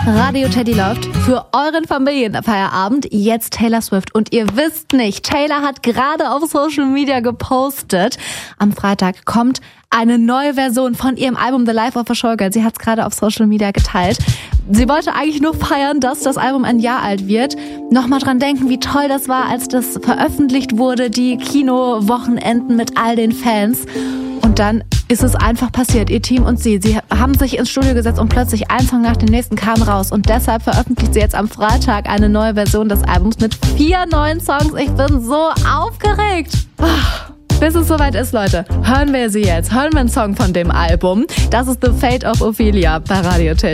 Radio Teddy läuft für euren Familienfeierabend jetzt Taylor Swift. Und ihr wisst nicht, Taylor hat gerade auf Social Media gepostet, am Freitag kommt eine neue Version von ihrem Album The Life of a Showgirl. Sie hat es gerade auf Social Media geteilt. Sie wollte eigentlich nur feiern, dass das Album ein Jahr alt wird. Nochmal dran denken, wie toll das war, als das veröffentlicht wurde, die Kinowochenenden mit all den Fans. Und dann ist es einfach passiert, ihr Team und sie haben sich ins Studio gesetzt und plötzlich ein Song nach dem nächsten kam raus. Und deshalb veröffentlicht sie jetzt am Freitag eine neue Version des Albums mit 4 neuen Songs. Ich bin so aufgeregt. Bis es soweit ist, Leute, hören wir sie jetzt. Hören wir einen Song von dem Album. Das ist The Fate of Ophelia bei Radio Teddy.